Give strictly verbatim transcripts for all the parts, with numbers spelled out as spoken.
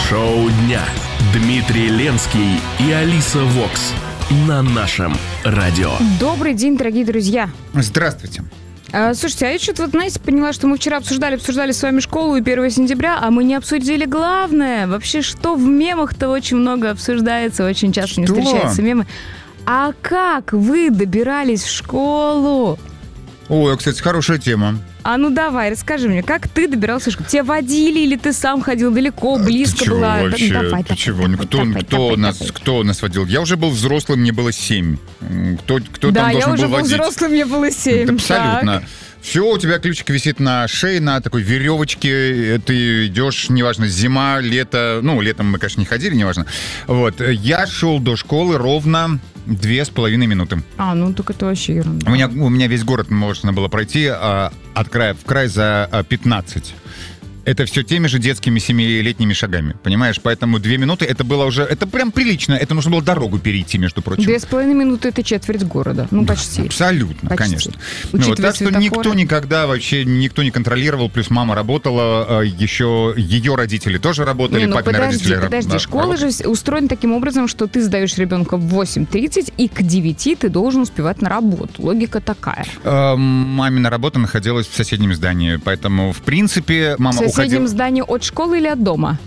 Шоу дня. Дмитрий Ленский и Алиса Вокс на нашем радио. Добрый день, дорогие друзья. Здравствуйте. А, слушайте, а я что-то, вот, знаете, поняла, что мы вчера обсуждали, обсуждали с вами школу и первого сентября, а мы не обсудили главное. Вообще, что в мемах-то очень много обсуждается, очень часто что? не встречаются мемы. А как вы добирались в школу? Ой, кстати, хорошая тема. А ну давай, расскажи мне, как ты добирался в школу? Тебя водили или ты сам ходил далеко, близко ты чего, была? Вообще? Да, давай, ты давай, чего? давай, кто давай, кто, давай, нас, давай. кто нас водил? Я уже был взрослым, мне было семь. Кто, кто Да, там я должен уже был был водить? взрослым, мне было семь. Абсолютно. Все, у тебя ключик висит на шее, на такой веревочке. Ты идешь, неважно, зима, лето. Ну, летом мы, конечно, не ходили, неважно. Вот. Я шел до школы ровно две с половиной минуты. А, ну так это вообще ерунда. У меня, у меня весь город можно было пройти а, от края в край за а, пятнадцать. Это все теми же детскими семилетними шагами, понимаешь? Поэтому две минуты, это было уже, это прям прилично. Это нужно было дорогу перейти, между прочим. Две с половиной минуты — это четверть города. Ну, почти. Абсолютно, Почти. конечно. Ну, Учитывая вот, так что светофоры. никто никогда вообще, никто не контролировал, плюс мама работала, еще ее родители тоже работали, Не, ну папины подожди, родители подожди. ра- Школа работали. же устроена таким образом, что ты сдаешь ребенка в восемь тридцать, и к девяти ты должен успевать на работу. Логика такая. Э, Мамина работа находилась в соседнем здании, поэтому, в принципе, В мама соседнем уходила... здании от школы или от дома?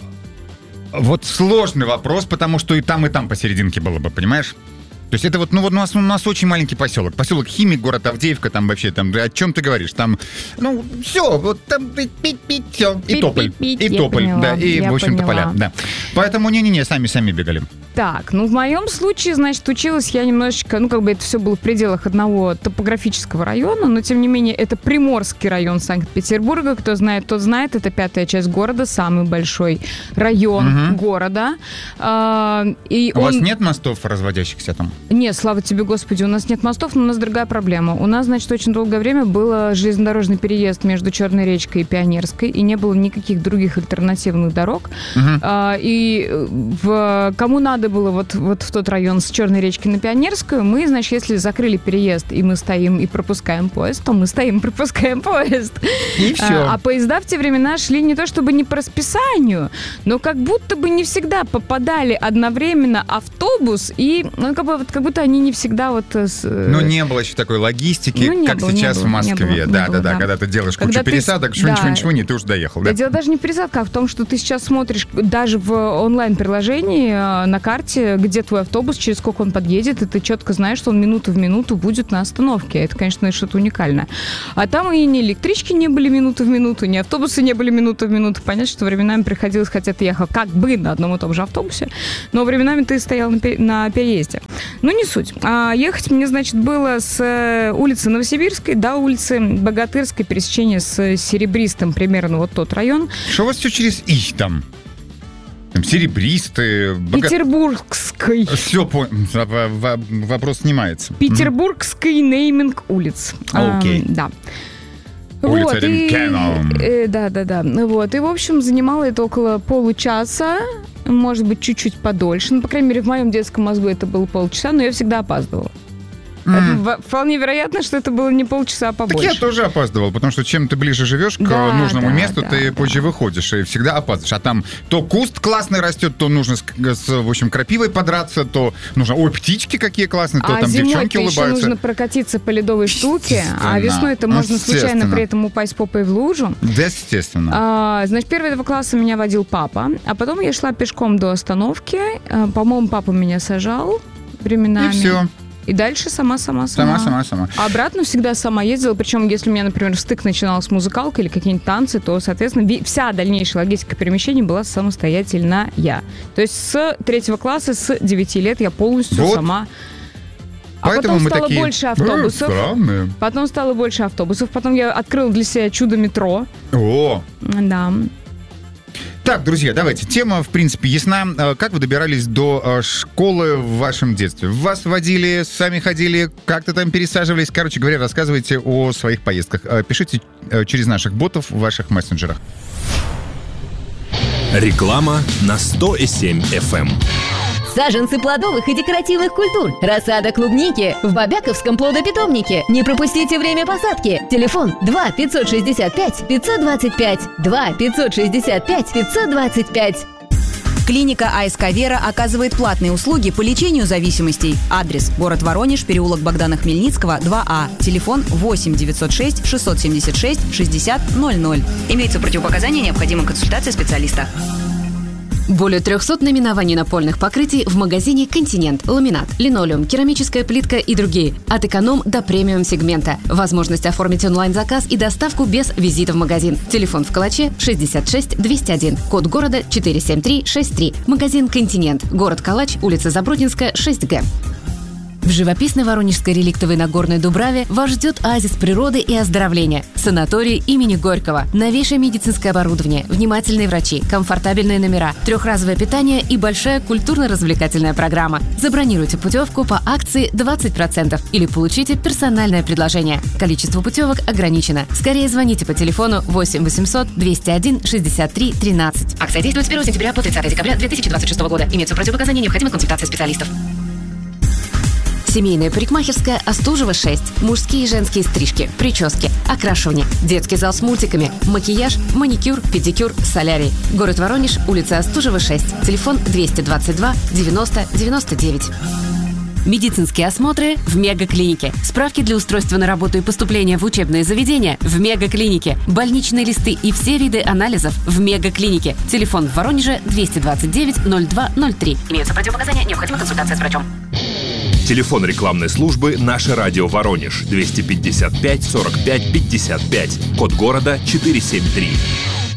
Вот сложный вопрос, потому что и там, и там посерединке было бы, понимаешь? То есть это вот, ну вот у нас, у нас очень маленький поселок. Поселок Химик, город Авдеевка, там вообще, там, о чем ты говоришь? Там, ну, все, вот там, пить-пить, все, и тополь, Пить-пить-пить, и я тополь, поняла, да, и, я в общем-то, поняла. поля, да. Поэтому, не-не-не, сами-сами бегали. Так, ну в моем случае, значит, училась я немножечко, ну как бы это все было в пределах одного топографического района, но тем не менее это Приморский район Санкт-Петербурга. Кто знает, тот знает. Это пятая часть города, самый большой район Мгм. города. А, и У он... вас нет мостов разводящихся там? Нет, слава тебе, Господи, у нас нет мостов, но у нас другая проблема. У нас, значит, очень долгое время был железнодорожный переезд между Черной речкой и Пионерской, и не было никаких других альтернативных дорог. Мгм. А, и в, кому надо было вот, вот в тот район с Черной речки на Пионерскую, мы, значит, если закрыли переезд, и мы стоим и пропускаем поезд, то мы стоим и пропускаем поезд. И все. А, а поезда в те времена шли не то чтобы не по расписанию, но как будто бы не всегда попадали одновременно автобус, и ну, как, бы, вот, как будто они не всегда вот... С, Ну, не было еще такой логистики, Ну, не как было, сейчас не в было, Москве. не было, не да, было, да, да, да. когда ты делаешь Когда кучу ты- пересадок, да. швынь-швынь-швынь, ты уже доехал, да. Да, дело даже не в пересадках, а в том, что ты сейчас смотришь даже в онлайн-приложении э, на карте, где твой автобус, через сколько он подъедет, и ты четко знаешь, что он минуту в минуту будет на остановке. Это, конечно, что-то уникальное. А там и ни электрички не были минуту в минуту, ни автобусы не были минуту в минуту. Понятно, что временами приходилось, хотя ты ехал как бы на одном и том же автобусе, но временами ты стоял на, пе- на переезде. Ну, не суть. А ехать мне, значит, было с э, улицы Новосибирской до улицы Богатырской, пересечение с Серебристым, примерно вот тот район. Что у вас все через «и» там? Там серебристые, бога... Петербургской. Все, понял. Вопрос снимается. Петербургский нейминг улиц. Окей. А, да. Улица Вот, и- Ренкеном. э, Да, да, да. Вот. И, в общем, занимало это около получаса, может быть, чуть-чуть подольше. Ну, по крайней мере, в моем детском мозгу это было полчаса, но я всегда опаздывала. М. Это в- вполне вероятно, что это было не полчаса, а Так побольше. я тоже опаздывал, потому что чем ты ближе живешь к Да, нужному да, месту, да, ты да. позже выходишь и всегда опаздываешь. А там то куст классный растет, то нужно с, с, в общем, крапивой подраться, то нужно, ой, птички какие классные, то А там девчонки зимой-то еще улыбаются. нужно прокатиться по ледовой штуке, а Естественно. весной это можно случайно Естественно. при этом упасть попой в лужу. Да, естественно. А, значит, первого этого класса меня водил папа, а потом я шла пешком до остановки. А, по-моему, папа меня сажал временами. И все. И дальше сама-сама-сама. Сама-сама-сама. А обратно всегда сама ездила. Причем, если у меня, например, стык начиналась музыкалка или какие-нибудь танцы, то, соответственно, ви- вся дальнейшая логистика перемещений была самостоятельная. То есть с третьего класса, с девяти лет я полностью Вот. сама. А Поэтому потом мы стало такие, больше «Э, автобусов. странные». Потом стало больше автобусов. Потом я открыла для себя чудо метро. О, Да. так, друзья, давайте. Тема, в принципе, ясна. Э, Как вы добирались до э, школы в вашем детстве? Вас водили, сами ходили, как-то там пересаживались? Короче говоря, рассказывайте о своих поездках. Э, Пишите э, через наших ботов в ваших мессенджерах. Реклама на сто семь эф эм. Саженцы плодовых и декоративных культур. Рассада клубники в Бобяковском плодопитомнике. Не пропустите время посадки. Телефон два пятьсот шестьдесят пять пятьсот двадцать пять. два пятьсот шестьдесят пять пятьсот двадцать пять. Клиника АСК «Вера» оказывает платные услуги по лечению зависимостей. Адрес: город Воронеж, переулок Богдана Хмельницкого, два А. Телефон восемь девятьсот шесть шестьсот семьдесят шесть шестьдесят ноль ноль. Имеются противопоказания, необходима консультация специалиста. Более трехсот наименований напольных покрытий в магазине «Континент». Ламинат, линолеум, керамическая плитка и другие. От эконом до премиум сегмента. Возможность оформить онлайн-заказ и доставку без визита в магазин. Телефон в Калаче шестьдесят шесть двести один. Код города четыре семь три шесть три. Магазин «Континент». Город Калач, улица Забродинская, шесть Г. В живописной Воронежской реликтовой Нагорной Дубраве вас ждет оазис природы и оздоровления. Санаторий имени Горького. Новейшее медицинское оборудование, внимательные врачи, комфортабельные номера, трехразовое питание и большая культурно-развлекательная программа. Забронируйте путевку по акции двадцать процентов или получите персональное предложение. Количество путевок ограничено. Скорее звоните по телефону восемь восемьсот двести один шестьдесят три тринадцать. Акция действует с первого сентября по тридцатое декабря две тысячи двадцать шестого года. Имеются противопоказания, необходима консультация специалистов. Семейная парикмахерская Остужева шесть. Мужские и женские стрижки, прически, окрашивание, детский зал с мультиками, макияж, маникюр, педикюр, солярий. Город Воронеж, улица Остужева шесть. Телефон двести двадцать два девяносто девяносто девять. Медицинские осмотры в Мегаклинике. Справки для устройства на работу и поступления в учебные заведения в Мегаклинике. Больничные листы и все виды анализов в Мегаклинике. Телефон в Воронеже двести двадцать девять ноль два ноль три. Имеются противопоказания, необходима консультация с врачом. Телефон рекламной службы «Наше радио Воронеж» двести пятьдесят пять сорок пять пятьдесят пять. Код города четыре семь три.